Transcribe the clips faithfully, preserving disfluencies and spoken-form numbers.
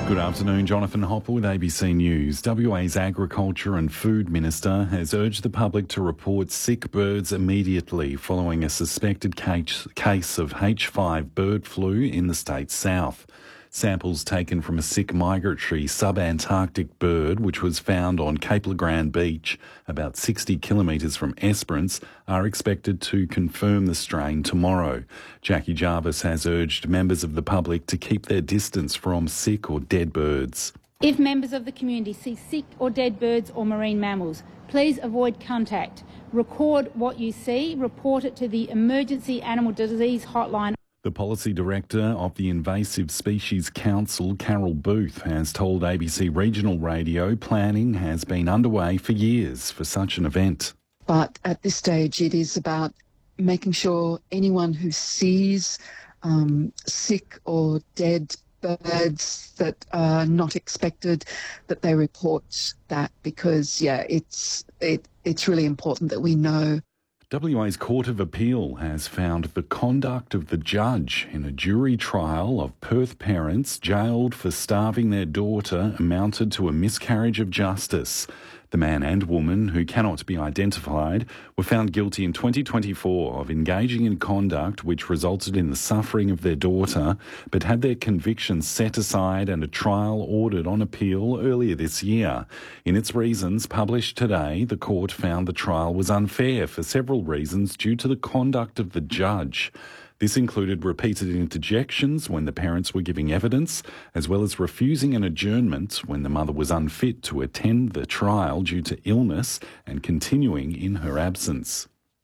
Good afternoon, Jonathan Hopper with A B C News. W A's Agriculture and Food Minister has urged the public to report sick birds immediately following a suspected case of H five bird flu in the state's south. Samples taken from a sick migratory sub-Antarctic bird, which was found on Cape Le Grand Beach, about sixty kilometres from Esperance, are expected to confirm the strain tomorrow. Jackie Jarvis has urged members of the public to keep their distance from sick or dead birds. If members of the community see sick or dead birds or marine mammals, please avoid contact. Record what you see, report it to the Emergency Animal Disease Hotline. The Policy Director of the Invasive Species Council, Carol Booth, has told A B C Regional Radio planning has been underway for years for such an event. But at this stage, it is about making sure anyone who sees um, sick or dead birds that are not expected, that they report that, because, yeah, it's it, it's really important that we know. W A's Court of Appeal has found the conduct of the judge in a jury trial of Perth parents jailed for starving their daughter amounted to a miscarriage of justice. The man and woman, who cannot be identified, were found guilty in twenty twenty-four of engaging in conduct which resulted in the suffering of their daughter, but had their convictions set aside and a trial ordered on appeal earlier this year. In its reasons published today, the court found the trial was unfair for several reasons due to the conduct of the judge. This included repeated interjections when the parents were giving evidence, as well as refusing an adjournment when the mother was unfit to attend the trial due to illness and continuing in her absence.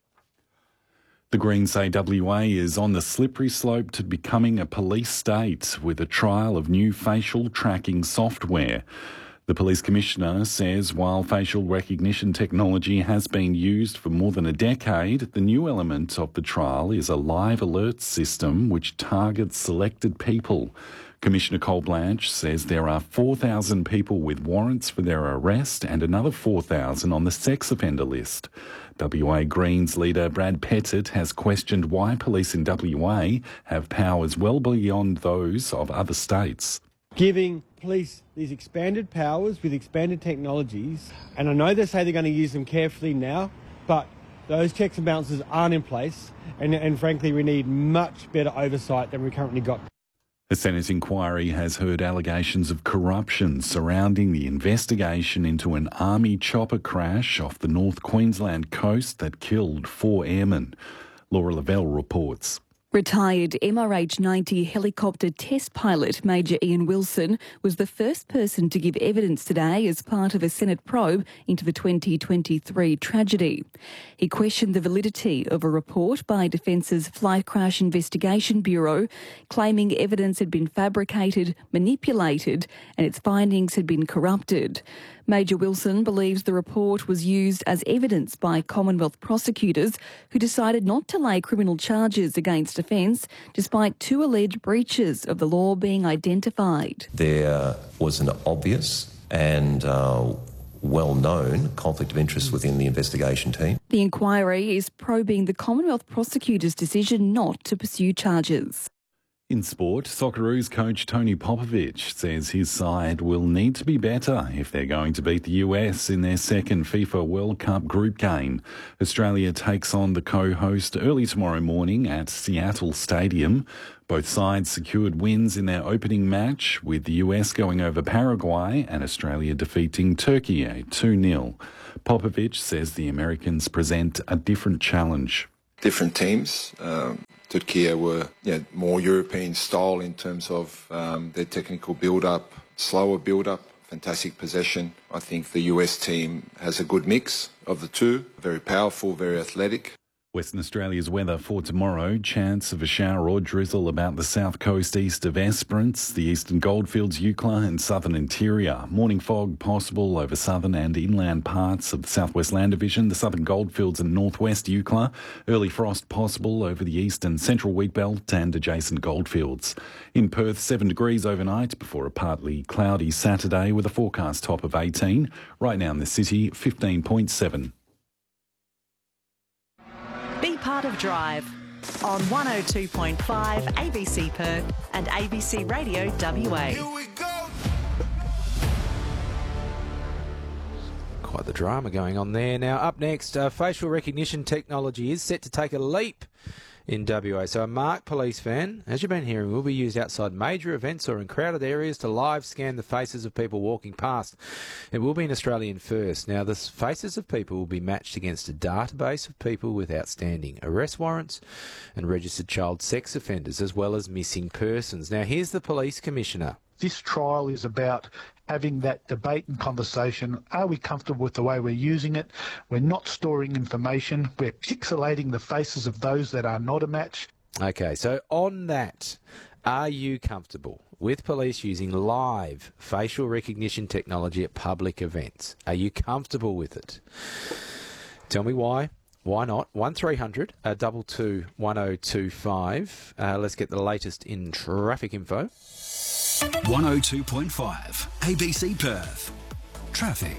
The Greens say W A is on the slippery slope to becoming a police state with a trial of new facial tracking software. The Police Commissioner says while facial recognition technology has been used for more than a decade, the new element of the trial is a live alert system which targets selected people. Commissioner Cole Blanche says there are four thousand people with warrants for their arrest and another four thousand on the sex offender list. W A Greens leader Brad Pettit has questioned why police in W A have powers well beyond those of other states. Giving police these expanded powers with expanded technologies, and I know they say they're going to use them carefully now, but those checks and balances aren't in place, and, and frankly we need much better oversight than we currently got. A Senate inquiry has heard allegations of corruption surrounding the investigation into an army chopper crash off the North Queensland coast that killed four airmen. Laura Lavelle reports. Retired M R H ninety helicopter test pilot Major Ian Wilson was the first person to give evidence today as part of a Senate probe into the twenty twenty-three tragedy. He questioned the validity of a report by Defence's Flight Crash Investigation Bureau claiming evidence had been fabricated, manipulated and its findings had been corrupted. Major Wilson believes the report was used as evidence by Commonwealth prosecutors who decided not to lay criminal charges against Defence despite two alleged breaches of the law being identified. There was an obvious and uh, well-known conflict of interest within the investigation team. The inquiry is probing the Commonwealth prosecutors' decision not to pursue charges. In sport, Socceroos coach Tony Popovic says his side will need to be better if they're going to beat the U S in their second FIFA World Cup group game. Australia takes on the co-host early tomorrow morning at Seattle Stadium. Both sides secured wins in their opening match, with the U S going over Paraguay and Australia defeating Turkey two nil. Popovic says the Americans present a different challenge. Different teams. Um, Turkey were yeah, more European style in terms of um, their technical build-up, slower build-up, fantastic possession. I think the U S team has a good mix of the two, very powerful, very athletic. Western Australia's weather for tomorrow. Chance of a shower or drizzle about the south coast east of Esperance, the eastern Goldfields, Eucla and southern interior. Morning fog possible over southern and inland parts of the southwest land division, the southern Goldfields and northwest Eucla. Early frost possible over the east and central Wheatbelt and adjacent Goldfields. In Perth, seven degrees overnight before a partly cloudy Saturday with a forecast top of eighteen. Right now in the city, fifteen point seven. Be part of Drive on one oh two point five A B C Perth and A B C Radio W A. Here we go. Quite the drama going on there. Now, up next, uh, facial recognition technology is set to take a leap in W A. So a marked police van, as you've been hearing, will be used outside major events or in crowded areas to live scan the faces of people walking past. It will be an Australian first. Now, the faces of people will be matched against a database of people with outstanding arrest warrants and registered child sex offenders, as well as missing persons. Now, here's the Police Commissioner. This trial is about having that debate and conversation. Are we comfortable with the way we're using it? We're not storing information. We're pixelating the faces of those that are not a match. Okay, so on that, are you comfortable with police using live facial recognition technology at public events? Are you comfortable with it? Tell me why. Why not? one three hundred two two one oh two five. Uh, let's get the latest in traffic info. one oh two point five A B C Perth. Traffic.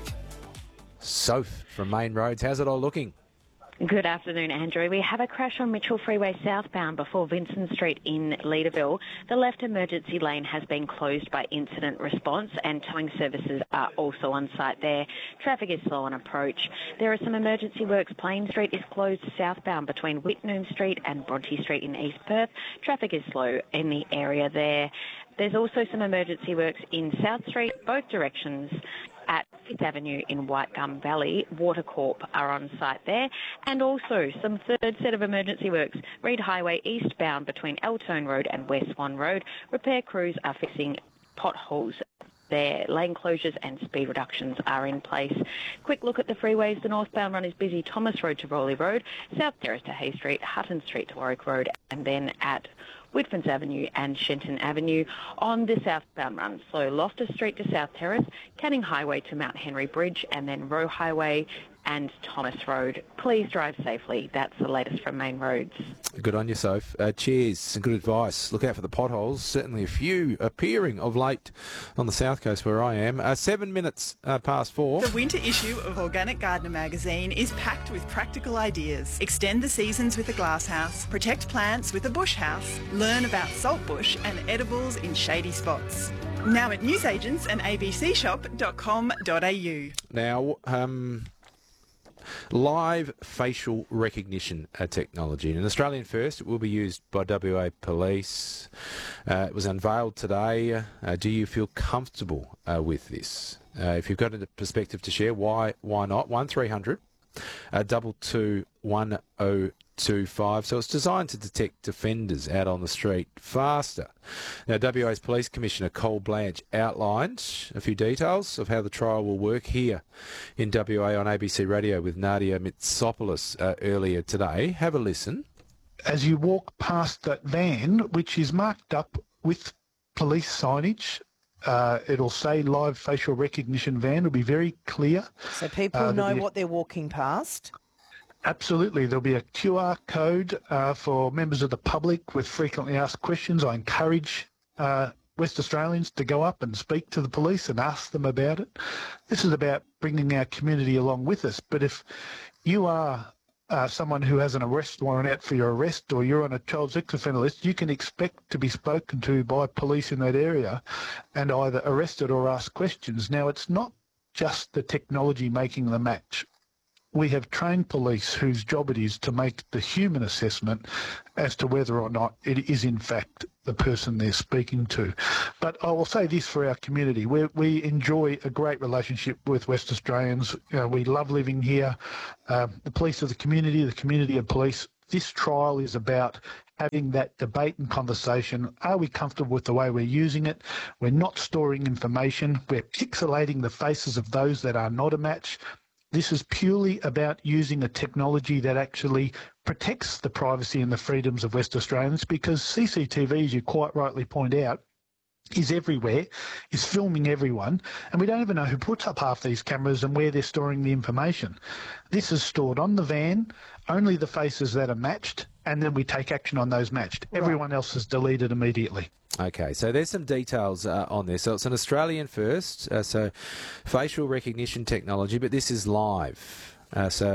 Soph from Main Roads, how's it all looking? Good afternoon, Andrew. We have a crash on Mitchell Freeway southbound before Vincent Street in Leederville. The left emergency lane has been closed by incident response and towing services are also on site there. Traffic is slow on approach. There are some emergency works. Plain Street is closed southbound between Whitnoon Street and Bronte Street in East Perth. Traffic is slow in the area there. There's also some emergency works in South Street, both directions. At Fifth Avenue in Whitegum Valley, Water Corp are on site there, and also some third set of emergency works, Reed Highway eastbound between Eltone Road and West Swan Road. Repair crews are fixing potholes there. Lane closures and speed reductions are in place. Quick look at the freeways. The northbound run is busy. Thomas Road to Rowley Road, South Terrace to Hay Street, Hutton Street to Warwick Road, and then at Whitfins Avenue and Shenton Avenue on the southbound run. So Loftus Street to South Terrace, Canning Highway to Mount Henry Bridge, and then Roe Highway and Thomas Road. Please drive safely. That's the latest from Main Roads. Good on you, Soph. Uh, cheers and good advice. Look out for the potholes. Certainly a few appearing of late on the south coast where I am. Uh, seven minutes uh, past four. The winter issue of Organic Gardener magazine is packed with practical ideas. Extend the seasons with a glasshouse, protect plants with a bush house, learn about saltbush and edibles in shady spots. Now at newsagents and a b c shop dot com dot a u. Now, um... live facial recognition uh, technology. An Australian first, it will be used by W A Police. Uh, it was unveiled today. Uh, do you feel comfortable uh, with this? Uh, if you've got a perspective to share, why why not? one three hundred two two one oh two five. So it's designed to detect offenders out on the street faster. Now, W A's Police Commissioner Cole Blanche outlined a few details of how the trial will work here in W A on A B C Radio with Nadia Mitsopoulos uh, earlier today. Have a listen. As you walk past that van, which is marked up with police signage, uh, it'll say live facial recognition van. It'll be very clear. So people uh, know what they're walking past? Absolutely. There'll be a Q R code uh, for members of the public with frequently asked questions. I encourage uh, West Australians to go up and speak to the police and ask them about it. This is about bringing our community along with us. But if you are uh, someone who has an arrest warrant out for your arrest, or you're on a child sex offender list, you can expect to be spoken to by police in that area and either arrested or asked questions. Now, it's not just the technology making the match. We have trained police whose job it is to make the human assessment as to whether or not it is in fact the person they're speaking to. But I will say this for our community. We, we enjoy a great relationship with West Australians. You know, we love living here. Uh, the police are the community, the community of police. This trial is about having that debate and conversation. Are we comfortable with the way we're using it? We're not storing information. We're pixelating the faces of those that are not a match. This is purely about using a technology that actually protects the privacy and the freedoms of West Australians, because C C T V, as you quite rightly point out, is everywhere, is filming everyone, and we don't even know who puts up half these cameras and where they're storing the information. This is stored on the van, only the faces that are matched, and then we take action on those matched. Right. Everyone else is deleted immediately. Okay, so there's some details uh, on this. So it's an Australian first, uh, so facial recognition technology, but this is live. Uh, so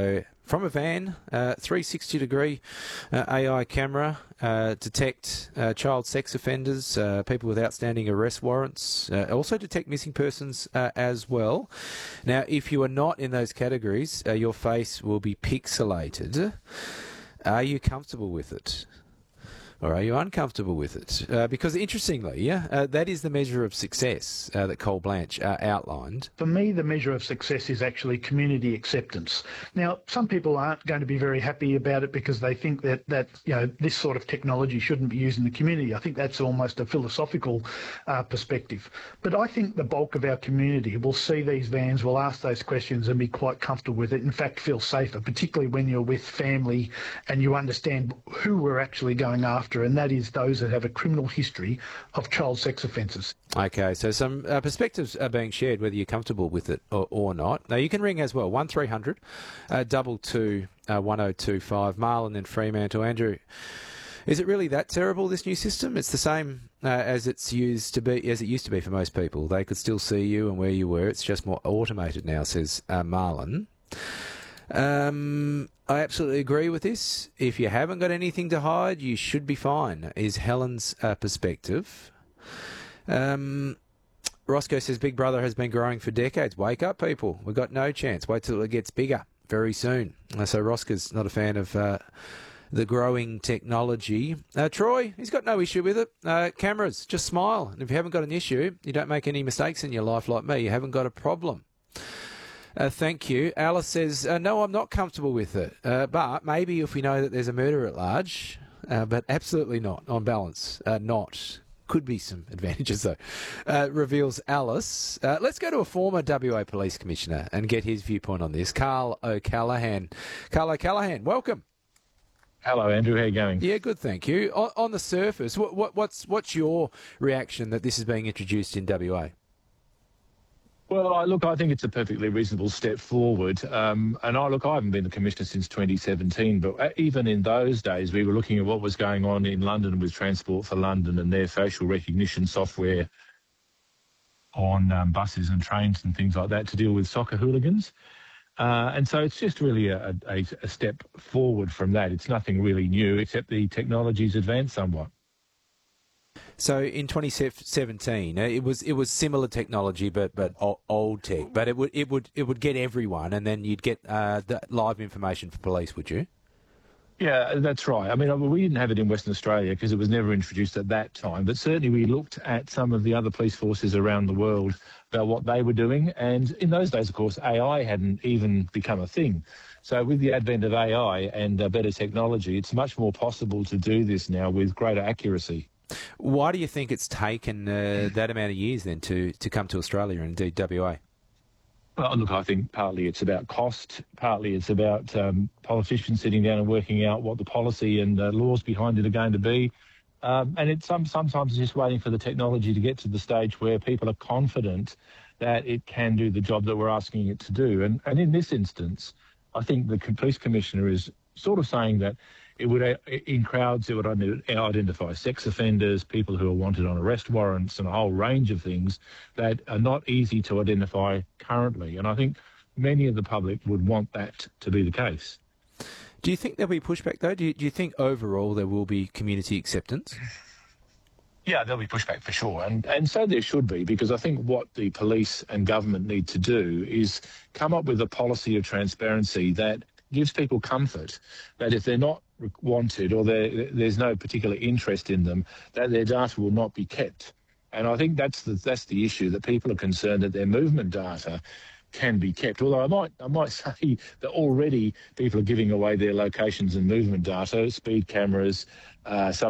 from a van, uh, three sixty degree uh, A I camera, uh, detect uh, child sex offenders, uh, people with outstanding arrest warrants, uh, also detect missing persons uh, as well. Now, if you are not in those categories, uh, your face will be pixelated. Are you comfortable with it? Or are you uncomfortable with it? Uh, because interestingly, yeah, uh, that is the measure of success uh, that Cole Blanche uh, outlined. For me, the measure of success is actually community acceptance. Now, some people aren't going to be very happy about it because they think that, that you know, this sort of technology shouldn't be used in the community. I think that's almost a philosophical uh, perspective. But I think the bulk of our community will see these vans, will ask those questions and be quite comfortable with it, in fact feel safer, particularly when you're with family and you understand who we're actually going after, and that is those that have a criminal history of child sex offences. Okay, so some uh, perspectives are being shared, whether you're comfortable with it or, or not. Now, you can ring as well, one three hundred, two two, one oh two five. Marlon in Fremantle. Andrew, is it really that terrible, this new system? It's the same uh, as it's used to be, as it used to be for most people. They could still see you and where you were. It's just more automated now, says uh, Marlon. Um, I absolutely agree with this. If you haven't got anything to hide, you should be fine, is Helen's uh, perspective. Um, Roscoe says Big Brother has been growing for decades. Wake up, people. We've got no chance. Wait till it gets bigger very soon. Uh, so Roscoe's not a fan of uh, the growing technology. Uh, Troy, he's got no issue with it. Uh, cameras, just smile. And if you haven't got an issue, you don't make any mistakes in your life like me. You haven't got a problem. Uh, thank you. Alice says, uh, no, I'm not comfortable with it, uh, but maybe if we know that there's a murder at large, uh, but absolutely not, on balance, uh, not. Could be some advantages, though, uh, reveals Alice. Uh, let's go to a former W A Police Commissioner and get his viewpoint on this. Carl O'Callaghan. Carl O'Callaghan, welcome. Hello, Andrew. How are you going? Yeah, good, thank you. On, on the surface, what, what, what's, what's your reaction that this is being introduced in W A? Well, I, look, I think it's a perfectly reasonable step forward. Um, and I look, I haven't been the Commissioner since twenty seventeen, but even in those days, we were looking at what was going on in London with Transport for London and their facial recognition software on um, buses and trains and things like that to deal with soccer hooligans. Uh, and so it's just really a, a, a step forward from that. It's nothing really new, except the technology's advanced somewhat. So in twenty seventeen, it was it was similar technology, but but old tech. But it would it would it would get everyone, and then you'd get uh, the live information for police, would you? Yeah, that's right. I mean, we didn't have it in Western Australia because it was never introduced at that time. But certainly we looked at some of the other police forces around the world about what they were doing. And in those days, of course, A I hadn't even become a thing. So with the advent of A I and uh, better technology, it's much more possible to do this now with greater accuracy. Why do you think it's taken uh, that amount of years then to, to come to Australia and indeed W A? Well, look, I think partly it's about cost, partly it's about um, politicians sitting down and working out what the policy and uh, laws behind it are going to be. Um, and it's some, sometimes it's just waiting for the technology to get to the stage where people are confident that it can do the job that we're asking it to do. And, and in this instance, I think the Police Commissioner is sort of saying that it would, in crowds, it would identify sex offenders, people who are wanted on arrest warrants, and a whole range of things that are not easy to identify currently. And I think many of the public would want that to be the case. Do you think there'll be pushback, though? Do you, do you think overall there will be community acceptance? Yeah, there'll be pushback for sure. And, and so there should be, because I think what the police and government need to do is come up with a policy of transparency that gives people comfort that if they're not wanted or there's no particular interest in them, that their data will not be kept. And I think that's the that's the issue, that people are concerned that their movement data can be kept. Although I might I might say that already people are giving away their locations and movement data, speed cameras, uh, some